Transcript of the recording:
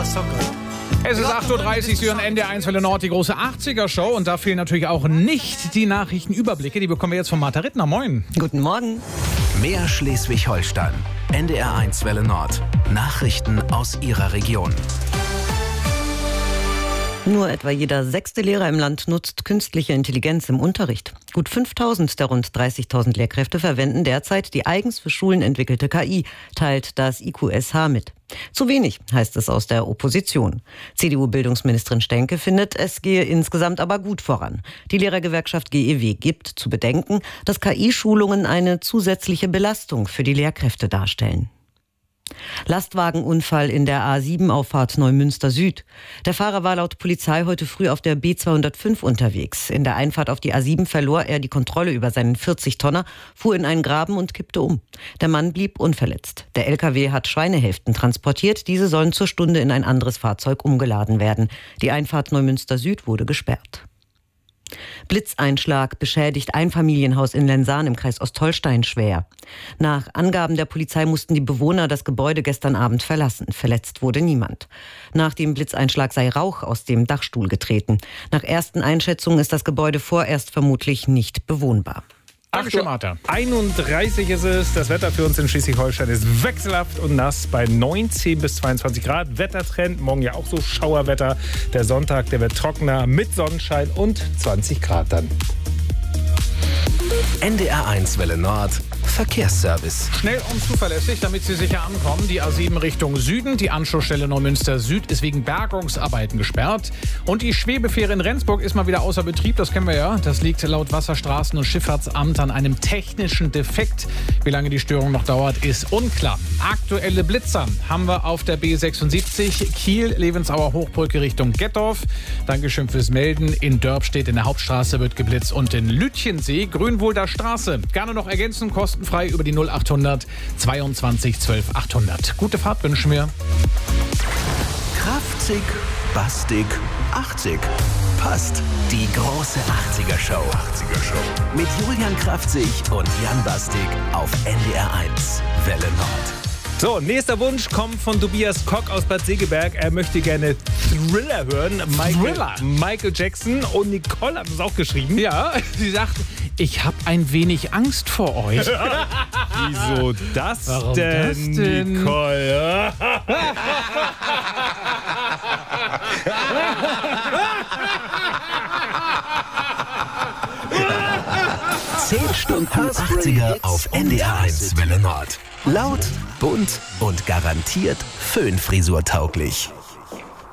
ist doch gut. Es ist 8.30 Uhr, Sie hören NDR1 Welle Nord, die große 80er-Show. Und da fehlen natürlich auch nicht die Nachrichtenüberblicke. Die bekommen wir jetzt von Martha Rittner. Moin. Guten Morgen. Mehr Schleswig-Holstein. NDR1 Welle Nord. Nachrichten aus Ihrer Region. Nur etwa jeder 6. Lehrer im Land nutzt künstliche Intelligenz im Unterricht. Gut 5.000 der rund 30.000 Lehrkräfte verwenden derzeit die eigens für Schulen entwickelte KI, teilt das IQSH mit. Zu wenig, heißt es aus der Opposition. CDU-Bildungsministerin Stenke findet, es gehe insgesamt aber gut voran. Die Lehrergewerkschaft GEW gibt zu bedenken, dass KI-Schulungen eine zusätzliche Belastung für die Lehrkräfte darstellen. Lastwagenunfall in der A7-Auffahrt Neumünster Süd. Der Fahrer war laut Polizei heute früh auf der B205 unterwegs. In der Einfahrt auf die A7 verlor er die Kontrolle über seinen 40-Tonner, fuhr in einen Graben und kippte um. Der Mann blieb unverletzt. Der LKW hat Schweinehälften transportiert. Diese sollen zur Stunde in ein anderes Fahrzeug umgeladen werden. Die Einfahrt Neumünster Süd wurde gesperrt. Blitzeinschlag beschädigt Einfamilienhaus in Lensahn im Kreis Ostholstein schwer. Nach Angaben der Polizei mussten die Bewohner das Gebäude gestern Abend verlassen. Verletzt wurde niemand. Nach dem Blitzeinschlag sei Rauch aus dem Dachstuhl getreten. Nach ersten Einschätzungen ist das Gebäude vorerst vermutlich nicht bewohnbar. Dankeschön, Martha. 31 ist es. Das Wetter für uns in Schleswig-Holstein ist wechselhaft und nass bei 19 bis 22 Grad. Wettertrend, morgen ja auch so Schauerwetter. Der Sonntag, der wird trockener mit Sonnenschein und 20 Grad dann. NDR1 Welle Nord. Verkehrsservice. Schnell und zuverlässig, damit Sie sicher ankommen. Die A7 Richtung Süden. Die Anschlussstelle Neumünster Süd ist wegen Bergungsarbeiten gesperrt. Und die Schwebefähre in Rendsburg ist mal wieder außer Betrieb. Das kennen wir ja. Das liegt laut Wasserstraßen- und Schifffahrtsamt an einem technischen Defekt. Wie lange die Störung noch dauert, ist unklar. Aktuelle Blitzer haben wir auf der B76 Kiel-Levensauer Hochbrücke Richtung Gettorf. Dankeschön fürs Melden. In Dörpstedt in der Hauptstraße wird geblitzt und in Lütchensee Grünwulder Straße. Gerne noch ergänzen, kostenfrei über die 0800 22 12 800. Gute Fahrt wünschen wir. Kraftzig, bastig, 80. Passt. Die große 80er-Show. Mit Julian Kraftzig und Jan Bastig auf NDR1 Welle Nord. So, nächster Wunsch kommt von Tobias Kock aus Bad Segeberg. Er möchte gerne Thriller hören. Michael Jackson. Und Nicole hat uns auch geschrieben. Ja, sie sagt, ich habe ein wenig Angst vor euch. Wieso das Warum denn, das denn? Nicole? 10 Stunden 80er auf NDR1 Welle Nord. Laut, bunt und garantiert Föhnfrisur tauglich.